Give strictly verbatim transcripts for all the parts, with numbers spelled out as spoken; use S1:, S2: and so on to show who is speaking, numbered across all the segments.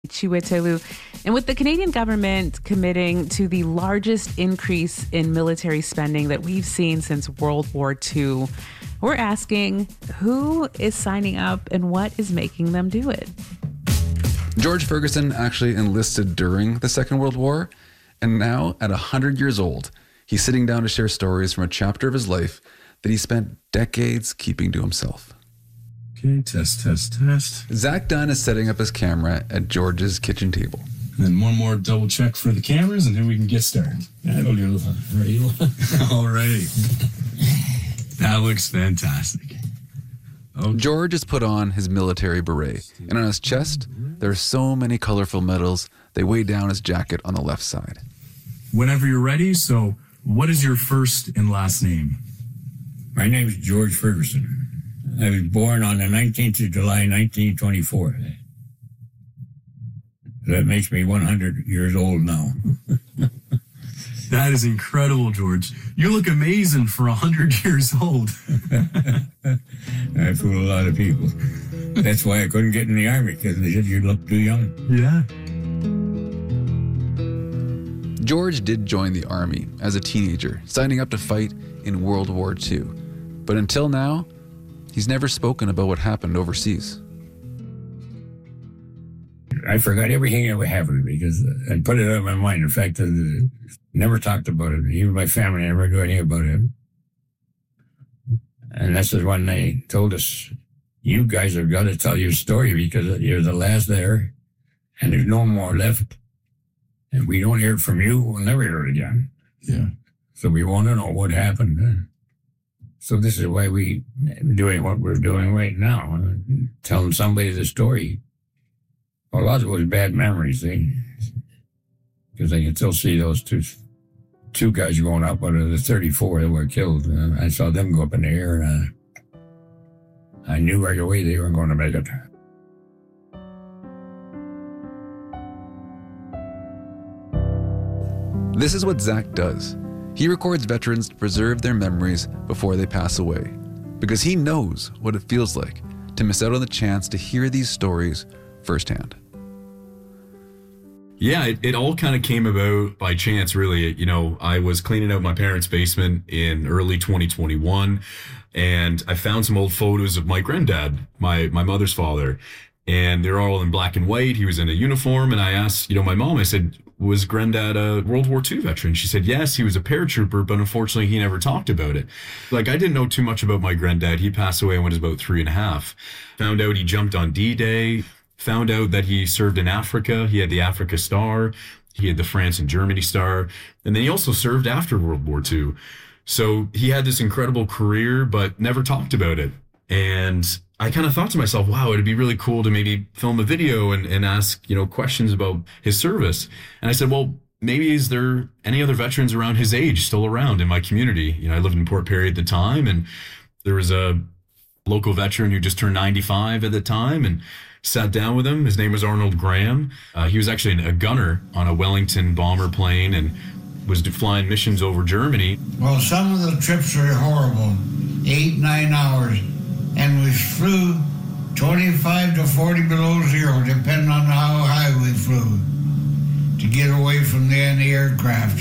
S1: Chiwetelụ. And with the Canadian government committing to the largest increase in military spending that we've seen since World War Two, we're asking who is signing up and what is making them do it.
S2: George Ferguson actually enlisted during the Second World War, and now at one hundred years old, he's sitting down to share stories from a chapter of his life that he spent decades keeping to himself.
S3: Okay, test, test, test.
S2: Zach Dunn is setting up his camera at George's kitchen table.
S3: And then one more double check for the cameras, and then we can get started. That'll do. All right. That looks fantastic.
S2: Okay. George has put on his military beret, and on his chest, there are so many colorful medals, they weigh down his jacket on the left side.
S3: Whenever you're ready, so what is your first and last name?
S4: My name is George Ferguson. I was born on the nineteenth of July, nineteen twenty-four. That makes me one hundred years old now.
S3: That is incredible, George. You look amazing for one hundred years old.
S4: I fool a lot of people. That's why I couldn't get in the Army, because they said you look too young.
S3: Yeah.
S2: George did join the Army as a teenager, signing up to fight in World War Two. But until now, he's never spoken about what happened overseas.
S4: I forgot everything that happened because I put it out of my mind. In fact, I never talked about it. Even my family never knew anything about it. And this is when they told us, you guys have got to tell your story because you're the last there and there's no more left. And we don't hear it from you, we'll never hear it again.
S3: Yeah.
S4: So we want to know what happened. So this is why we doing what we're doing right now, telling somebody the story. Well, a lot of it was bad memories, eh? Because I can still see those two two guys going up out of the thirty-four that were killed. Uh, I saw them go up in the air, and uh, I knew right away they weren't going to make it.
S2: This is what Zach does. He records veterans to preserve their memories before they pass away, because he knows what it feels like to miss out on the chance to hear these stories firsthand.
S5: Yeah, it, it all kind of came about by chance, really. You know, I was cleaning out my parents' basement in early twenty twenty-one, and I found some old photos of my granddad, my, my mother's father, and they're all in black and white. He was in a uniform, and I asked, you know, my mom, I said, was granddad a World War Two veteran? She said, yes, he was a paratrooper, but unfortunately he never talked about it. Like, I didn't know too much about my granddad. He passed away when he was about three and a half. Found out he jumped on D-Day. Found out that he served in Africa. He had the Africa Star. He had the France and Germany Star. And then he also served after World War Two. So he had this incredible career, but never talked about it. And I kind of thought to myself, wow, it'd be really cool to maybe film a video and, and ask, you know, questions about his service. And I said, well, maybe is there any other veterans around his age still around in my community? You know, I lived in Port Perry at the time, and there was a local veteran who just turned ninety-five at the time, and sat down with him. His name was Arnold Graham. Uh, he was actually a gunner on a Wellington bomber plane and was flying missions over Germany.
S6: Well, some of the trips were horrible, eight, nine hours, and we flew twenty-five to forty below zero, depending on how high we flew, to get away from the anti-aircraft.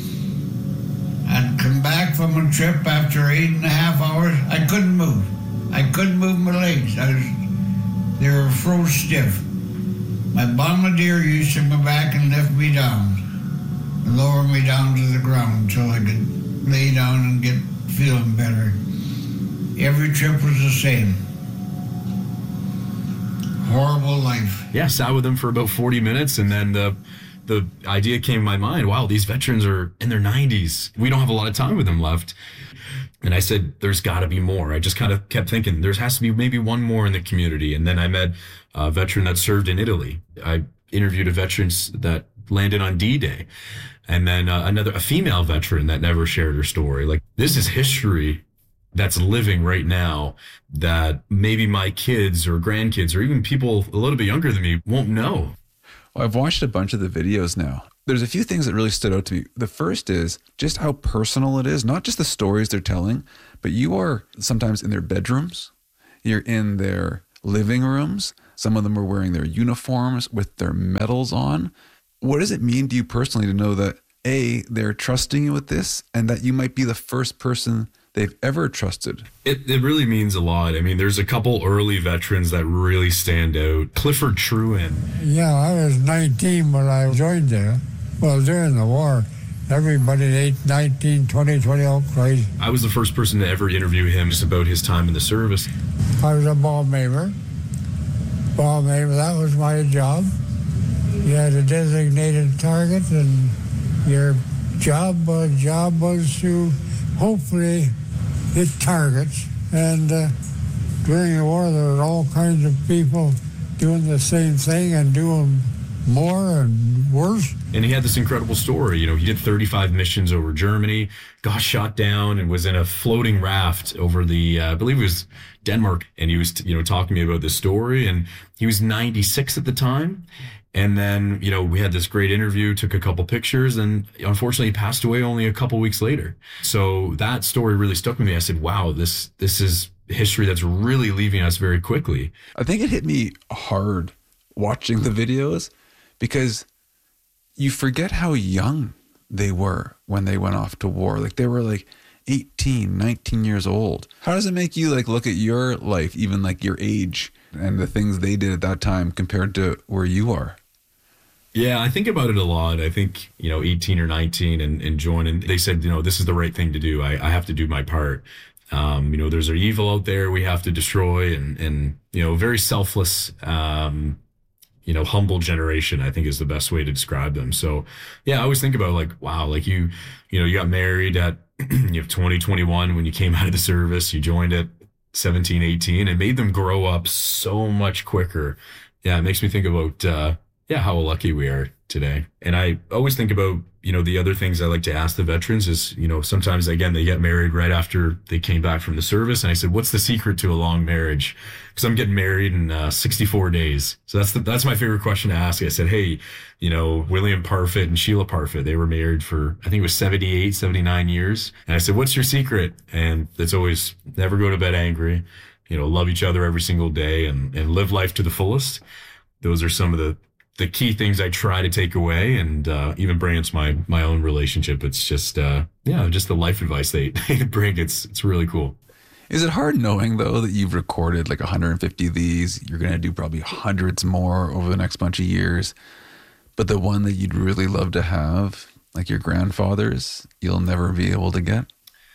S6: I'd come back from a trip after eight and a half hours. I couldn't move. I couldn't move my legs. I was They were froze stiff. My bombardier used to go back and lift me down, and lower me down to the ground until I could lay down and get feeling better. Every trip was the same. Horrible life.
S5: Yeah, sat with him for about forty minutes, and then the the idea came to my mind, wow, these veterans are in their nineties. We don't have a lot of time with them left. And I said, there's got to be more. I just kind of kept thinking, there has to be maybe one more in the community. And then I met a veteran that served in Italy. I interviewed a veteran that landed on D-Day. And then uh, another, a female veteran that never shared her story. Like, this is history that's living right now that maybe my kids or grandkids or even people a little bit younger than me won't know.
S2: Well, I've watched a bunch of the videos now. There's a few things that really stood out to me. The first is just how personal it is, not just the stories they're telling, but you are sometimes in their bedrooms, you're in their living rooms. Some of them were wearing their uniforms with their medals on. What does it mean to you personally to know that, A, they're trusting you with this, and that you might be the first person they've ever trusted?
S5: It, it really means a lot. I mean, there's a couple early veterans that really stand out. Clifford Trewin.
S7: Yeah, I was nineteen when I joined there. Well, during the war, everybody at nineteen, twenty, twenty, oh, crazy.
S5: I was the first person to ever interview him just about his time in the service.
S7: I was a ball maver. Ball maver, that was my job. You had a designated target, and your job, uh, job was to hopefully hit targets. And uh, during the war, there were all kinds of people doing the same thing and doing more and worse.
S5: And he had this incredible story. You know, he did thirty-five missions over Germany, got shot down, and was in a floating raft over the, uh, I believe it was Denmark. And he was, you know, talking to me about this story. And he was ninety-six at the time. And then, you know, we had this great interview, took a couple pictures, and unfortunately he passed away only a couple weeks later. So that story really stuck with me. I said, wow, this, this is history that's really leaving us very quickly.
S2: I think it hit me hard watching the videos because you forget how young they were when they went off to war. Like they were like eighteen, nineteen years old. How does it make you like look at your life, even like your age and the things they did at that time compared to where you are?
S5: Yeah, I think about it a lot. I think, you know, eighteen or nineteen and, and joining, they said, you know, this is the right thing to do. I, I have to do my part. Um, you know, there's an evil out there we have to destroy, and, and, you know, very selfless, um, you know, humble generation, I think is the best way to describe them. So yeah, I always think about like, wow, like you, you know, you got married at, you have twenty, twenty-one when you came out of the service, you joined at seventeen, eighteen, and made them grow up so much quicker. Yeah. It makes me think about, uh, yeah, how lucky we are today. And I always think about, you know, the other things I like to ask the veterans is, you know, sometimes again, they get married right after they came back from the service. And I said, what's the secret to a long marriage? Because I'm getting married in uh, sixty-four days. So that's the, that's my favorite question to ask. I said, hey, you know, William Parfit and Sheila Parfit, they were married for, I think it was seventy-eight, seventy-nine years. And I said, what's your secret? And it's always never go to bed angry, you know, love each other every single day, and, and live life to the fullest. Those are some of the the key things I try to take away, and uh, even bring into my, my own relationship. It's just, uh, yeah, just the life advice they, they bring. It's, it's really cool.
S2: Is it hard knowing though that you've recorded like one hundred fifty of these, you're going to do probably hundreds more over the next bunch of years, but the one that you'd really love to have, like your grandfather's, you'll never be able to get?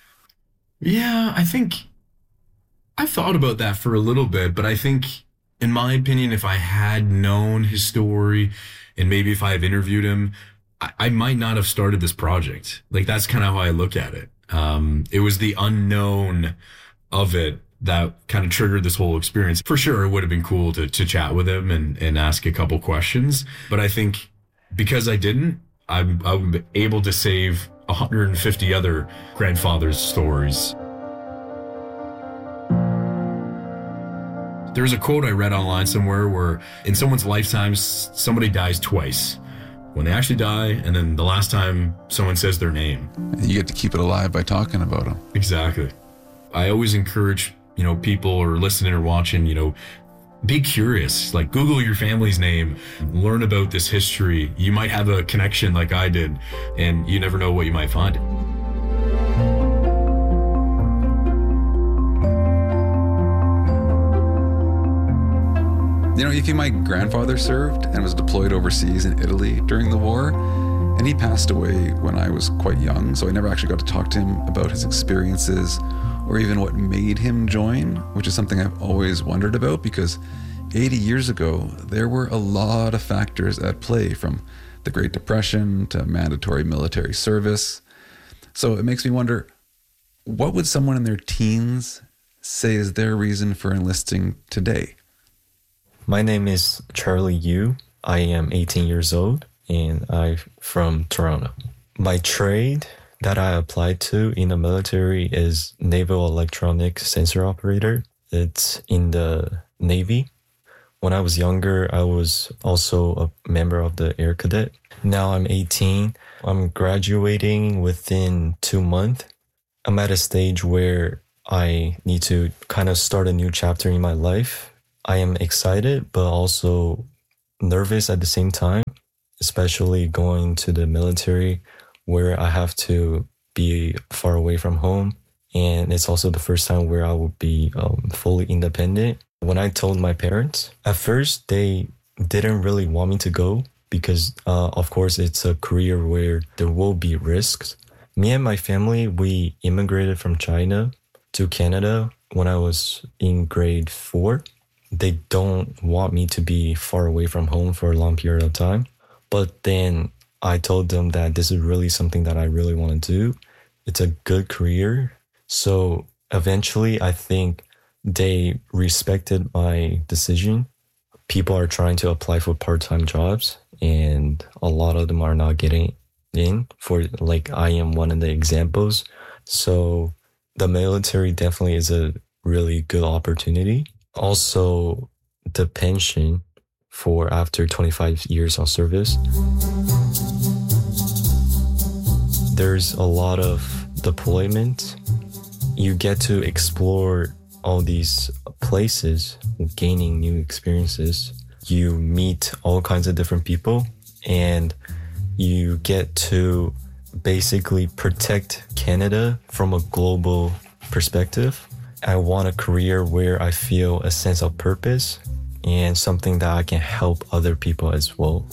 S5: Yeah, I think I've thought about that for a little bit, but I think, in my opinion, if I had known his story and maybe if I have interviewed him, I, I might not have started this project. Like, that's kind of how I look at it. Um, it was the unknown of it that kind of triggered this whole experience. For sure, it would have been cool to, to chat with him and, and ask a couple questions. But I think because I didn't, I'm, I'm able to save one hundred fifty other grandfathers' stories. There's a quote I read online somewhere where in someone's lifetime, somebody dies twice. When they actually die, and then the last time someone says their name.
S2: And you get to keep it alive by talking about them.
S5: Exactly. I always encourage, you know, people or listening or watching, you know, be curious. Like, Google your family's name, learn about this history. You might have a connection like I did, and you never know what you might find.
S2: You know, Yuki, my grandfather served and was deployed overseas in Italy during the war, and he passed away when I was quite young, so I never actually got to talk to him about his experiences or even what made him join, which is something I've always wondered about, because eighty years ago, there were a lot of factors at play, from the Great Depression to mandatory military service. So it makes me wonder, what would someone in their teens say is their reason for enlisting today?
S8: My name is Charlie Yu. I am eighteen years old, and I'm from Toronto. My trade that I applied to in the military is naval electronic sensor operator. It's in the Navy. When I was younger, I was also a member of the Air Cadet. Now I'm eighteen. I'm graduating within two months. I'm at a stage where I need to kind of start a new chapter in my life. I am excited, but also nervous at the same time, especially going to the military where I have to be far away from home. And it's also the first time where I will be um, fully independent. When I told my parents, at first they didn't really want me to go because, uh, of course, it's a career where there will be risks. Me and my family, we immigrated from China to Canada when I was in grade four. They don't want me to be far away from home for a long period of time. But then I told them that this is really something that I really want to do. It's a good career. So eventually, I think they respected my decision. People are trying to apply for part-time jobs, and a lot of them are not getting in. For like, I am one of the examples. So the military definitely is a really good opportunity. Also, the pension for after twenty-five years of service. There's a lot of deployment. You get to explore all these places, gaining new experiences. You meet all kinds of different people, and you get to basically protect Canada from a global perspective. I want a career where I feel a sense of purpose and something that I can help other people as well.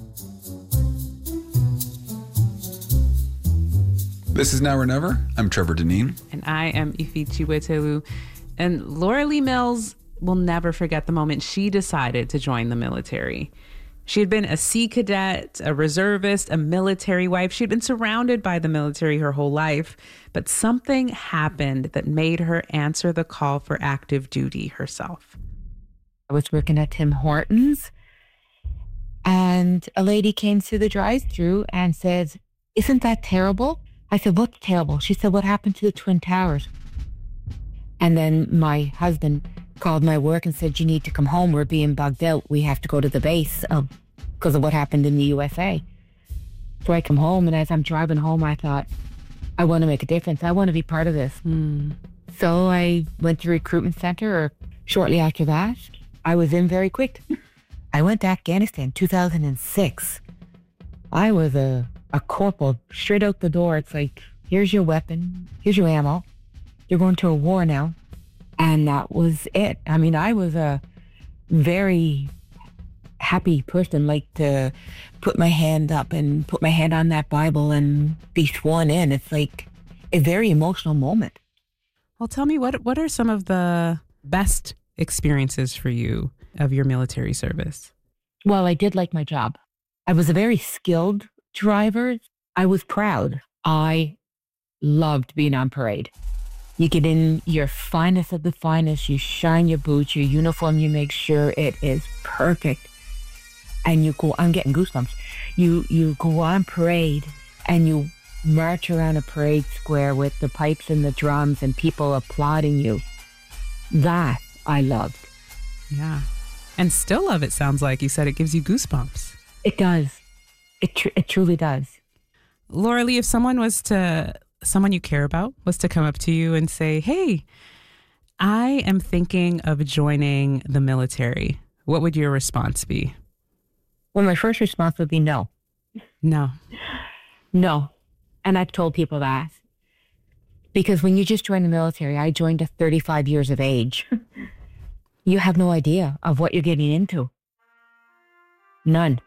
S2: This is Now or Never. I'm Trevor Deneen.
S1: And I am Ife Chiwetelu. And Laura Lee Mills will never forget the moment she decided to join the military. She had been a Sea Cadet, a reservist, a military wife. She'd been surrounded by the military her whole life, but something happened that made her answer the call for active duty herself.
S9: I was working at Tim Hortons, and a lady came through the drive-thru and said, "Isn't that terrible?" I said, "What's terrible?" She said, "What happened to the Twin Towers?" And then my husband called my work and said, "You need to come home. We're being bugged out. We have to go to the base of, because of what happened in the U S A." So I come home, and as I'm driving home, I thought, I want to make a difference. I want to be part of this.
S1: Mm.
S9: So I went to recruitment center, or shortly after that, I was in very quick. I went to Afghanistan two thousand six. I was a, a corporal straight out the door. It's like, here's your weapon, here's your ammo. You're going to a war now. And that was it. I mean, I was a very happy person, like to put my hand up and put my hand on that Bible and be sworn in. It's like a very emotional moment.
S1: Well, tell me, what what are some of the best experiences for you of your military service?
S9: Well, I did like my job. I was a very skilled driver. I was proud. I loved being on parade. You get in your finest of the finest, you shine your boots, your uniform, you make sure it is perfect. And you go, I'm getting goosebumps. You, you go on parade and you march around a parade square with the pipes and the drums and people applauding you. That I loved.
S1: Yeah. And still love it, sounds like. You said it gives you goosebumps.
S9: It does. It, tr- it truly does.
S1: Laura Lee, if someone was to, someone you care about was to come up to you and say, "Hey, I am thinking of joining the military," what would your response be?
S9: Well, my first response would be no.
S1: No.
S9: No. And I've told people that. Because when you just join the military, I joined at thirty-five years of age. You have no idea of what you're getting into. None.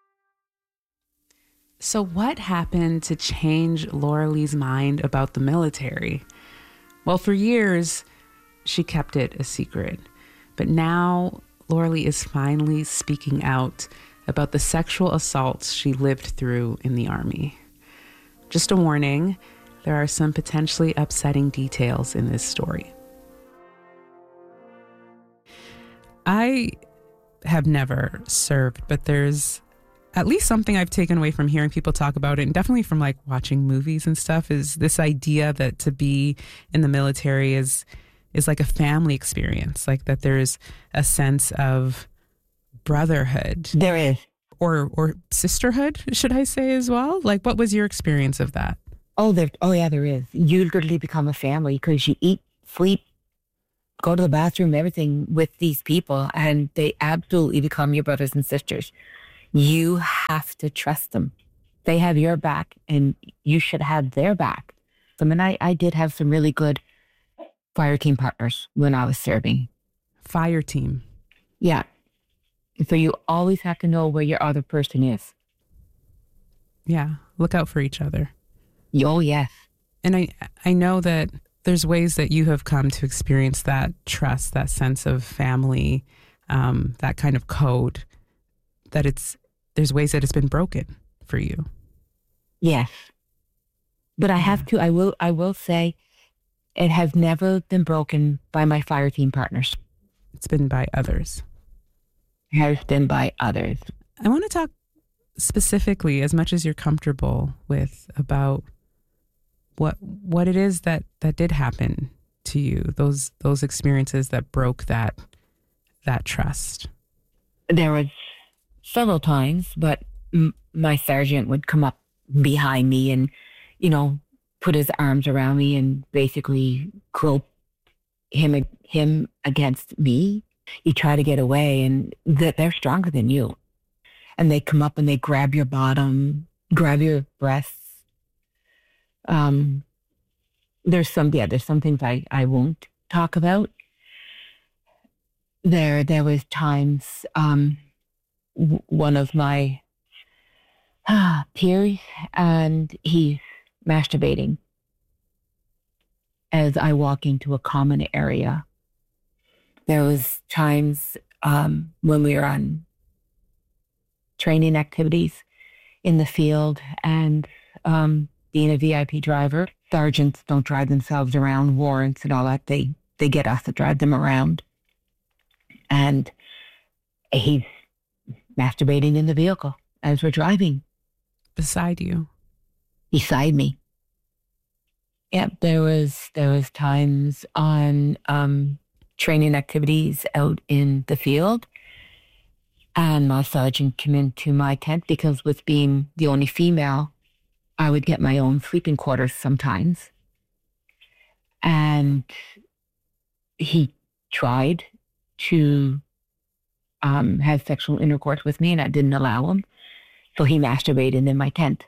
S1: So what happened to change Laura Lee's mind about the military? Well, for years, she kept it a secret. But now, Laura Lee is finally speaking out about the sexual assaults she lived through in the Army. Just a warning, there are some potentially upsetting details in this story. I have never served, but there's at least something I've taken away from hearing people talk about it, and definitely from like watching movies and stuff, is this idea that to be in the military is is like a family experience, like that there's a sense of brotherhood.
S9: There is.
S1: Or or sisterhood, should I say, as well? Like, what was your experience of that?
S9: Oh, there. Oh, yeah, there is. You literally become a family because you eat, sleep, go to the bathroom, everything with these people, and they absolutely become your brothers and sisters. You have to trust them. They have your back, and you should have their back. I mean, I, I did have some really good fire team partners when I was serving.
S1: Fire team.
S9: Yeah. So you always have to know where your other person is.
S1: Yeah. Look out for each other.
S9: Oh, yes.
S1: And I, I know that there's ways that you have come to experience that trust, that sense of family, um, that kind of code, that it's, there's ways that it's been broken for you.
S9: Yes. But I have to, I will, I will say it has never been broken by my fire team partners.
S1: It's been by others.
S9: It has been by others.
S1: I want to talk specifically, as much as you're comfortable with, about what what it is that, that did happen to you, those those experiences that broke that that trust.
S9: There was several times, but m- my sergeant would come up behind me and, you know, put his arms around me and basically grope him him against me. You try to get away, and that they're stronger than you. And they come up and they grab your bottom, grab your breasts. Um, there's some, yeah, there's some things I, I won't talk about. There, there was times, um, w- one of my ah, peers, and he's masturbating as I walk into a common area. There was times um, when we were on training activities in the field, and um, being a V I P driver, sergeants don't drive themselves around, warrants and all that. They they get us to drive them around. And he's masturbating in the vehicle as we're driving.
S1: Beside you?
S9: Beside me. Yep, there was there was times on um, training activities out in the field, and my sergeant came into my tent because, with being the only female, I would get my own sleeping quarters sometimes. And he tried to um, have sexual intercourse with me, and I didn't allow him. So he masturbated in my tent.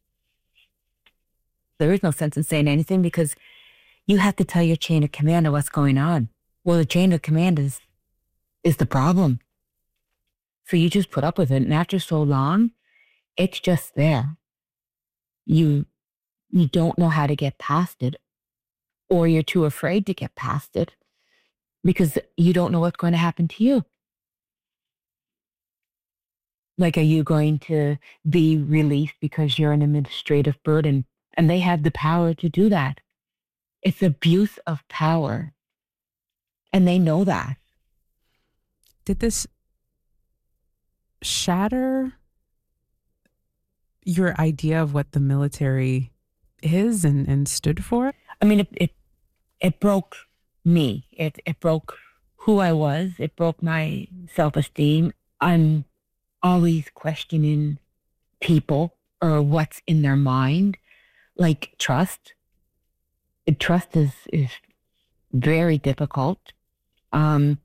S9: There is no sense in saying anything because you have to tell your chain of command what's going on. Well, the chain of command is, is the problem. So you just put up with it. And after so long, it's just there. You, you don't know how to get past it, or you're too afraid to get past it because you don't know what's going to happen to you. Like, are you going to be released because you're an administrative burden? And they have the power to do that. It's abuse of power. And they know that.
S1: Did this shatter your idea of what the military is and, and stood for?
S9: I mean, it, it it broke me. It it broke who I was. It broke my self-esteem. I'm always questioning people or what's in their mind. Like trust. Trust is, is very difficult. Um,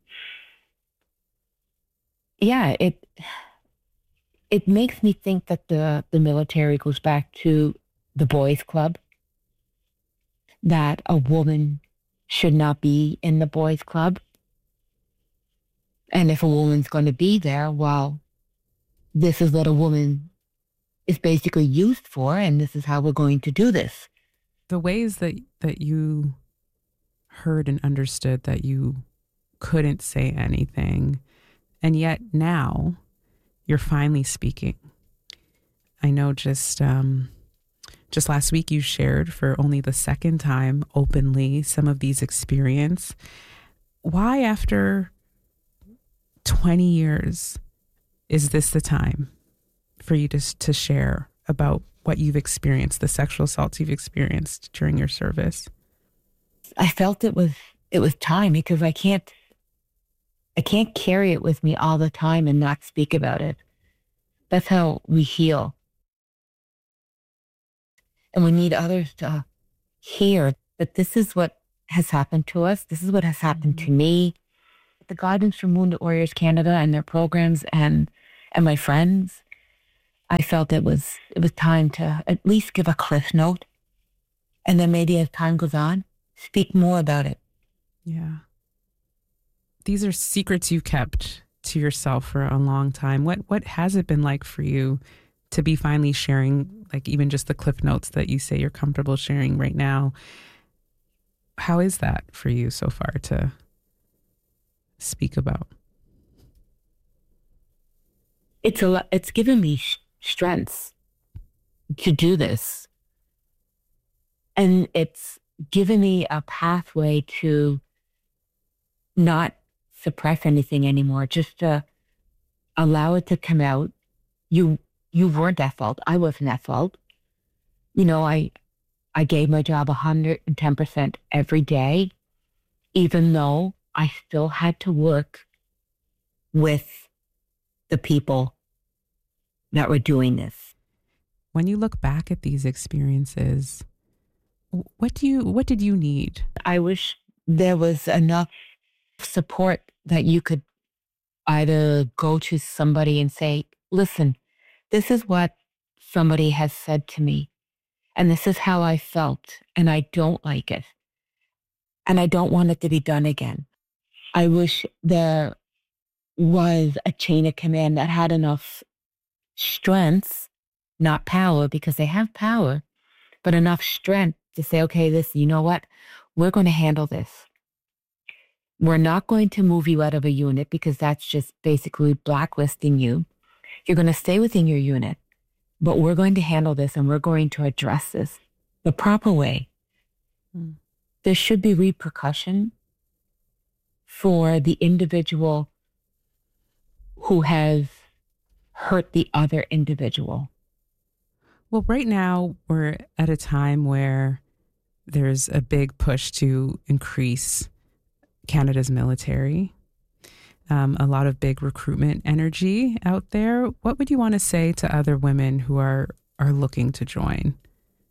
S9: yeah, it it makes me think that the, the military goes back to the boys' club, that a woman should not be in the boys' club. And if a woman's going to be there, well, this is what a woman is basically used for, and this is how we're going to do this.
S1: The ways that, that you heard and understood that you couldn't say anything, and yet now you're finally speaking. I know just um, just last week you shared for only the second time openly some of these experiences. Why, after twenty years, is this the time for you to to share about what you've experienced, the sexual assaults you've experienced during your service?
S9: I felt it was it was time because I can't I can't carry it with me all the time and not speak about it. That's how we heal. And we need others to hear that this is what has happened to us. This is what has happened to me. The guidance from Wounded Warriors Canada and their programs and and my friends, I felt it was it was time to at least give a cliff note. And then maybe as time goes on, speak more about it.
S1: Yeah. These are secrets you kept to yourself for a long time. What what has it been like for you to be finally sharing, like even just the cliff notes that you say you're comfortable sharing right now? How is that for you so far to speak about?
S9: It's a lot, it's given me sh- strength to do this. And it's given me a pathway to not suppress anything anymore, just to allow it to come out. You you weren't at fault. I wasn't at fault. You know, I I gave my job one hundred ten percent every day, even though I still had to work with the people that were doing this.
S1: When you look back at these experiences, what do you what did you need?
S9: I wish there was enough support that you could either go to somebody and say, listen, this is what somebody has said to me, and this is how I felt, and I don't like it, and I don't want it to be done again. I wish there was a chain of command that had enough strength, not power, because they have power, but enough strength to say, okay, this, you know what? We're going to handle this. We're not going to move you out of a unit because that's just basically blacklisting you. You're going to stay within your unit, but we're going to handle this and we're going to address this the proper way. Hmm. There should be repercussion for the individual who has hurt the other individual.
S1: Well, right now we're at a time where there's a big push to increase Canada's military. Um, a lot of big recruitment energy out there. What would you want to say to other women who are, are looking to join?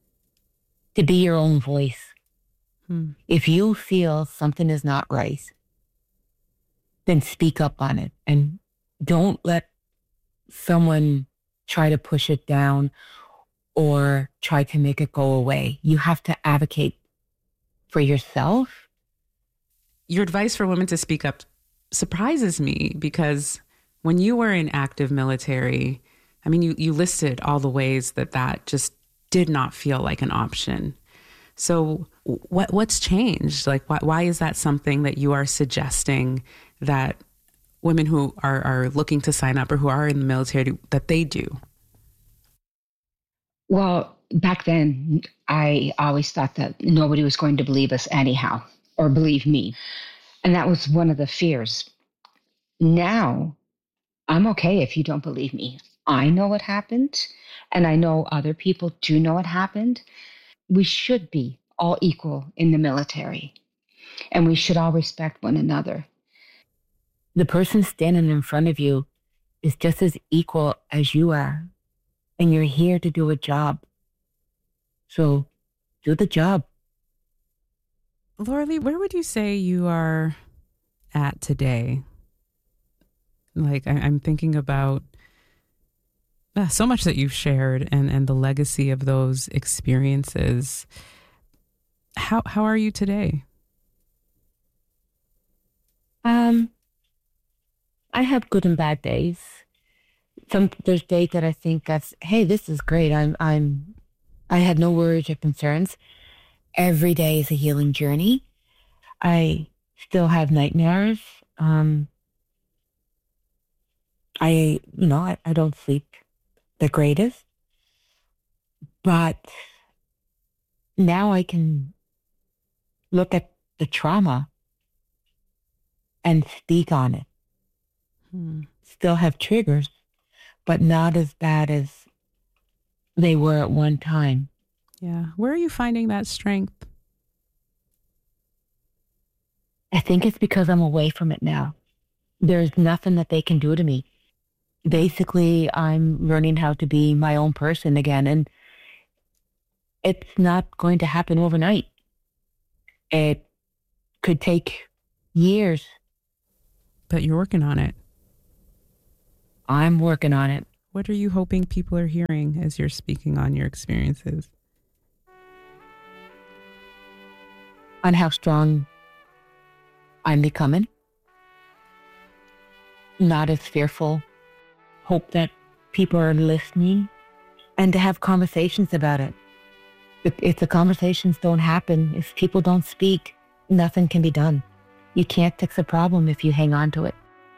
S9: To be your own voice.
S1: Hmm.
S9: If you feel something is not right, then speak up on it. And don't let someone try to push it down or try to make it go away. You have to advocate for yourself.
S1: Your advice for women to speak up surprises me because when you were in active military, I mean, you, you listed all the ways that that just did not feel like an option. So what what's changed? Like, why, why is that something that you are suggesting that women who are, are looking to sign up or who are in the military, that they do?
S10: Well, back then, I always thought that nobody was going to believe us anyhow, or believe me. And that was one of the fears. Now, I'm okay if you don't believe me. I know what happened, and I know other people do know what happened. We should be all equal in the military, and we should all respect one another.
S9: The person standing in front of you is just as equal as you are, and you're here to do a job. So do the job.
S1: Laura-Lee, where would you say you are at today? Like, I, I'm thinking about uh, so much that you've shared and, and the legacy of those experiences. How how are you today?
S9: Um, I have good and bad days. Some there's days that I think that's, hey, this is great. I'm I'm I had no worries or concerns. Every day is a healing journey. I still have nightmares. Um, I, you know, I, I don't sleep the greatest. But now I can look at the trauma and speak on it.
S1: Hmm.
S9: Still have triggers, but not as bad as they were at one time.
S1: Yeah. Where are you finding that strength?
S9: I think it's because I'm away from it now. There's nothing that they can do to me. Basically, I'm learning how to be my own person again, and it's not going to happen overnight. It could take years.
S1: But you're working on it.
S9: I'm working on it.
S1: What are you hoping people are hearing as you're speaking on your experiences?
S9: On how strong I'm becoming. Not as fearful. Hope that people are listening and to have conversations about it. If, if the conversations don't happen, if people don't speak, nothing can be done. You can't fix a problem if you hang on to it.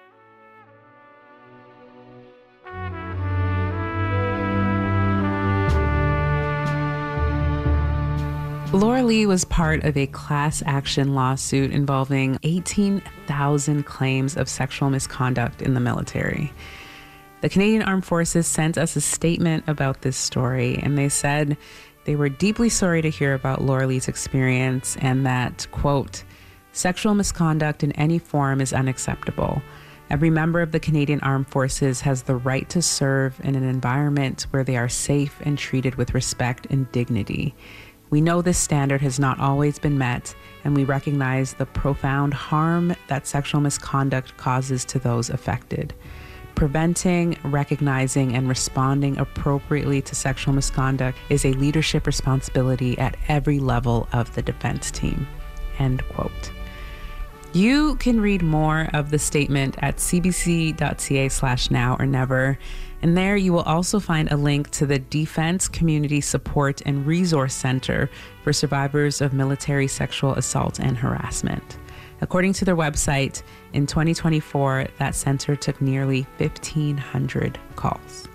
S1: Laura Lee was part of a class action lawsuit involving eighteen thousand claims of sexual misconduct in the military. The Canadian Armed Forces sent us a statement about this story, and they said they were deeply sorry to hear about Laura Lee's experience and that, quote, sexual misconduct in any form is unacceptable. Every member of the Canadian Armed Forces has the right to serve in an environment where they are safe and treated with respect and dignity. We know this standard has not always been met, and we recognize the profound harm that sexual misconduct causes to those affected. Preventing, recognizing, and responding appropriately to sexual misconduct is a leadership responsibility at every level of the defense team. End quote. You can read more of the statement at cbc.ca slash now or never. And there you will also find a link to the Defense Community Support and Resource Center for survivors of military sexual assault and harassment. According to their website, in twenty twenty-four, that center took nearly fifteen hundred calls.